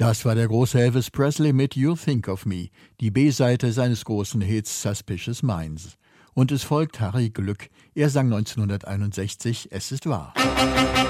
Das war der große Elvis Presley mit You Think of Me, die B-Seite seines großen Hits Suspicious Minds. Und es folgt Harry Glück. Er sang 1961 Es ist wahr.